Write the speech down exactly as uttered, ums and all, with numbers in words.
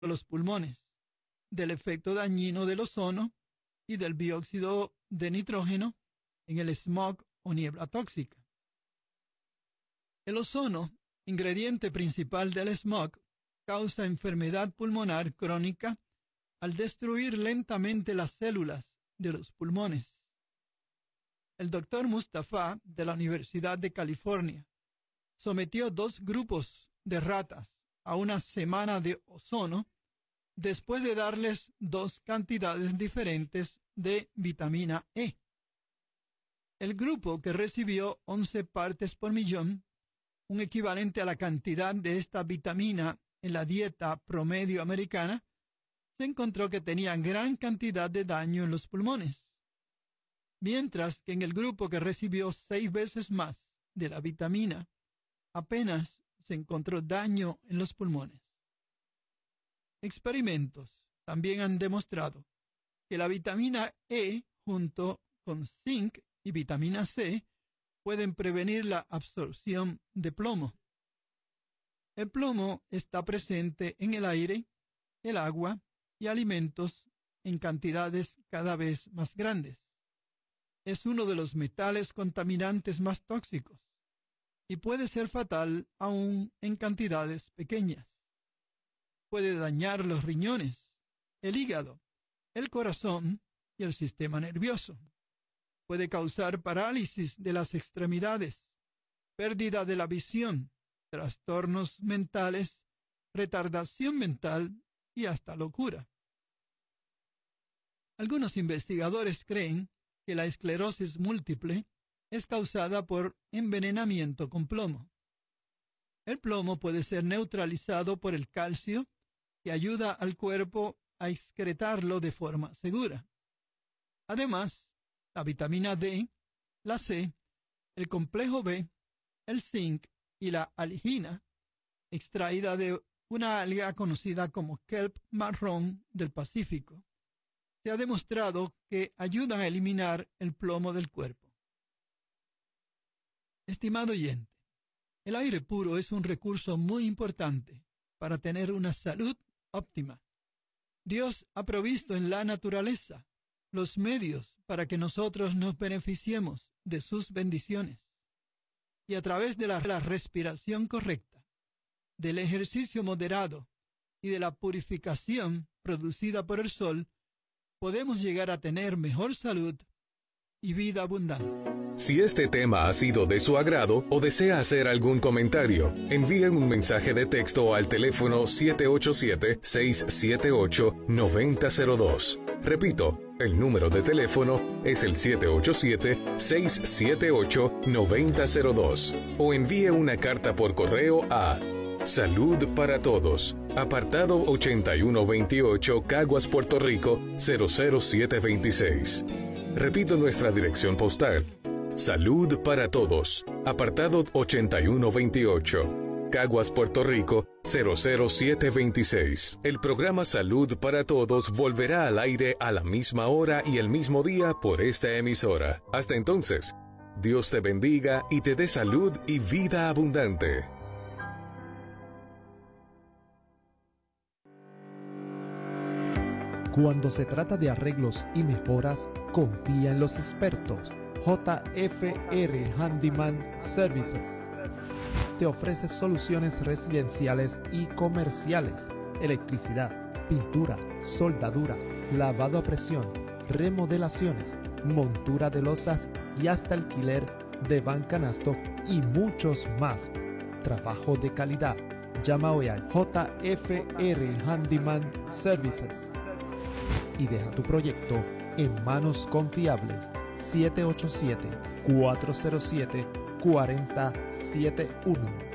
de los pulmones, del efecto dañino del ozono y del dióxido de nitrógeno en el smog o niebla tóxica. El ozono, ingrediente principal del smog, causa enfermedad pulmonar crónica al destruir lentamente las células de los pulmones. El doctor Mustafa, de la Universidad de California, sometió dos grupos de ratas a una semana de ozono después de darles dos cantidades diferentes de vitamina E. El grupo que recibió once partes por millón, un equivalente a la cantidad de esta vitamina en la dieta promedio americana, se encontró que tenía gran cantidad de daño en los pulmones, mientras que en el grupo que recibió seis veces más de la vitamina, apenas se encontró daño en los pulmones. Experimentos también han demostrado que la vitamina E junto con zinc y vitamina C pueden prevenir la absorción de plomo. El plomo está presente en el aire, el agua y alimentos en cantidades cada vez más grandes. Es uno de los metales contaminantes más tóxicos y puede ser fatal aún en cantidades pequeñas. Puede dañar los riñones, el hígado, el corazón y el sistema nervioso. Puede causar parálisis de las extremidades, pérdida de la visión, trastornos mentales, retardación mental y hasta locura. Algunos investigadores creen que la esclerosis múltiple es causada por envenenamiento con plomo. El plomo puede ser neutralizado por el calcio, que ayuda al cuerpo a excretarlo de forma segura. Además, la vitamina D, la C, el complejo B, el zinc y la aligina, extraída de una alga conocida como kelp marrón del Pacífico, se ha demostrado que ayudan a eliminar el plomo del cuerpo. Estimado oyente, el aire puro es un recurso muy importante para tener una salud óptima. Dios ha provisto en la naturaleza los medios para que nosotros nos beneficiemos de sus bendiciones. Y a través de la, la respiración correcta, del ejercicio moderado y de la purificación producida por el sol, podemos llegar a tener mejor salud y vida abundante. Si este tema ha sido de su agrado o desea hacer algún comentario, envíe un mensaje de texto al teléfono siete ocho siete, seis siete ocho, nueve cero cero dos. Repito, el número de teléfono es el siete ocho siete, seis siete ocho, nueve cero cero dos. O envíe una carta por correo a Salud para Todos, apartado ochenta y uno veintiocho, Caguas, Puerto Rico, cero cero siete veintiséis. Repito nuestra dirección postal. Salud para Todos, apartado ochenta y uno veintiocho, Caguas, Puerto Rico, cero cero siete veintiséis. El programa Salud para Todos volverá al aire a la misma hora y el mismo día por esta emisora. Hasta entonces, Dios te bendiga y te dé salud y vida abundante. Cuando se trata de arreglos y mejoras, confía en los expertos. J F R Handyman Services te ofrece soluciones residenciales y comerciales, electricidad, pintura, soldadura, lavado a presión, remodelaciones, montura de losas y hasta alquiler de van canasto y muchos más. Trabajo de calidad. Llama hoy al J F R Handyman Services y deja tu proyecto en manos confiables. siete ocho siete, cuatro cero siete, cuatro cero siete uno